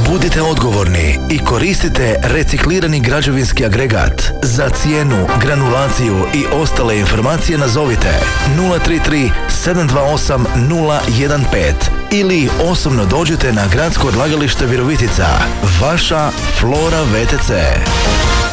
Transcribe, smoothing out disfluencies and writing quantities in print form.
Budite odgovorni i koristite reciklirani građevinski agregat. Za cijenu, granulaciju i ostale informacije nazovite 033 728 015 ili osobno dođite na gradsko odlagalište Virovitica. Vaša Flora VTC.